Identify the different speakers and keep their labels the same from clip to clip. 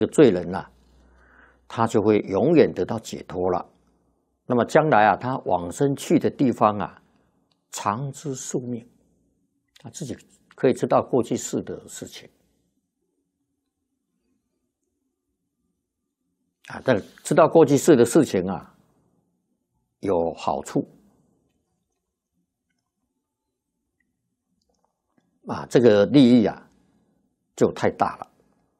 Speaker 1: 这个罪人啊，他就会永远得到解脱了。那么将来啊，他往生去的地方啊，长知宿命，他自己可以知道过去世的事情啊。但知道过去世的事情啊，有好处啊，这个利益啊，就太大了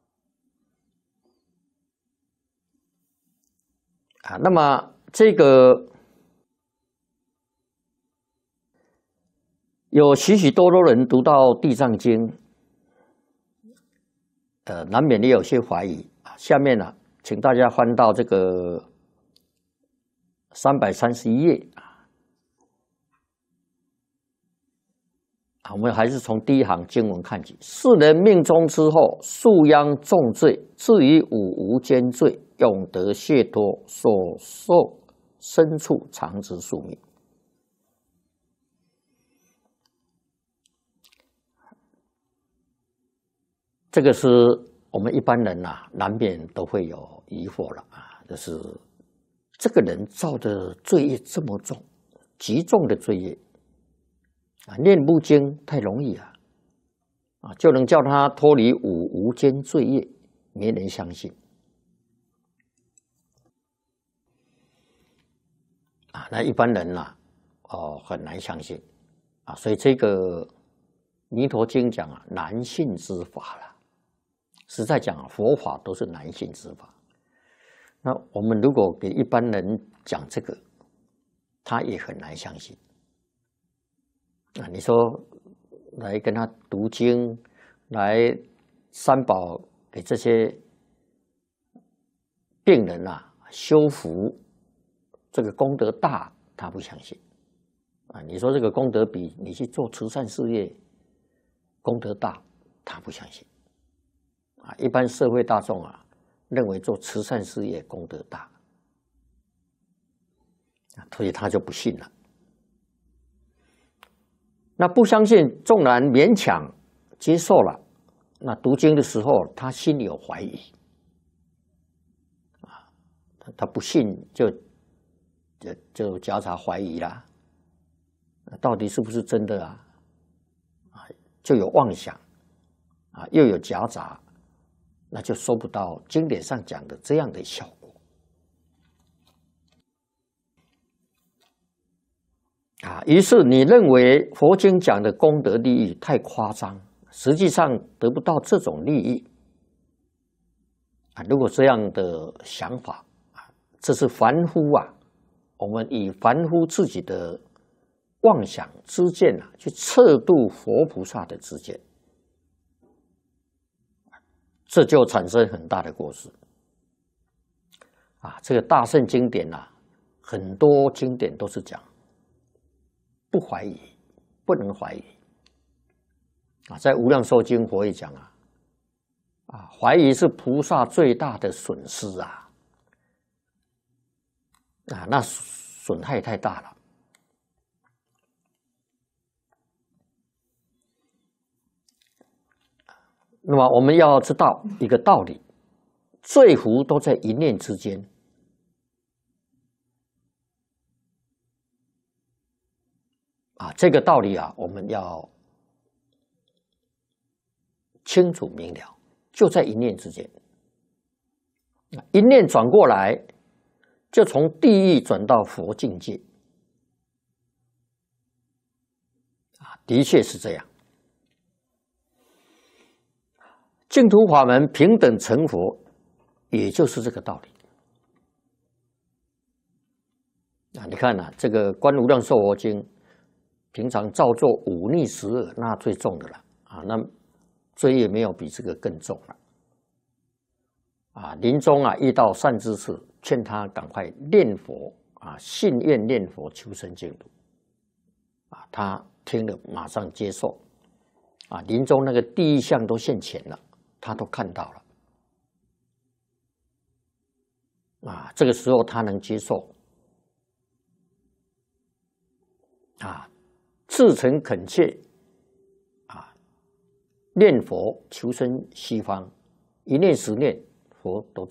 Speaker 1: 啊。那么这个有许许多多人读到《地藏经》，难免也有些怀疑啊。下面呢，请大家翻到这个331页啊。我们还是从第一行经文看起：世人命终之后，树殃重罪，至于五无间罪，永得解脱，所受深处长知宿命。这个是我们一般人难免都会有疑惑了啊，就是这个人造的罪业这么重，极重的罪业啊，念部经太容易啊，就能叫他脱离五无间罪业，没人相信啊。那一般人很难相信啊，所以这个弥陀经讲啊，难信之法了。实在讲，佛法都是难信之法。那我们如果给一般人讲这个，他也很难相信啊。你说来跟他读经，来三宝给这些病人修福，这个功德大，他不相信啊。你说这个功德比你去做慈善事业功德大，他不相信。一般社会大众认为做慈善事业功德大，所以他就不信了。那不相信，纵然勉强接受了，那读经的时候他心里有怀疑他不信就夹杂怀疑啦，到底是不是真的就有妄想又有夹杂。那就收不到经典上讲的这样的效果于是你认为佛经讲的功德利益太夸张，实际上得不到这种利益如果这样的想法这是凡夫我们以凡夫自己的妄想知见去测度佛菩萨的知见，这就产生很大的过失这个大乘经典很多经典都是讲不怀疑，不能怀疑在无量寿经佛也讲怀疑是菩萨最大的损失那损害太大了。那么我们要知道一个道理，罪福都在一念之间这个道理我们要清楚明了，就在一念之间。一念转过来，就从地狱转到佛境界的确是这样。净土法门平等成佛，也就是这个道理你看这个《观无量寿佛经》，平常照做忤逆十恶，那最重的了那罪业没有比这个更重了临终遇到善知识，劝他赶快念佛信愿念佛，求生净土他听了马上接受临终那个地狱相都现前了，他都看到了这个时候他能接受至诚恳切念佛求生西方，一念十念佛都